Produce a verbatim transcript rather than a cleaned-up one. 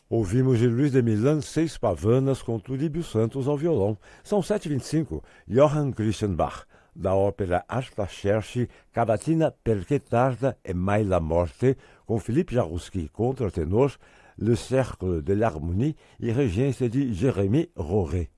Ouvimos de Luiz de Milan Seis Pavanas com Turíbio Santos ao violão. São sete e vinte e cinco. Johann Christian Bach, da ópera Astacerci, Cavatina perché tarda e mai la morte, com Philippe Jarouski, contratenor, Le Cercle de l'Harmonie e regência de Jérémy Roré.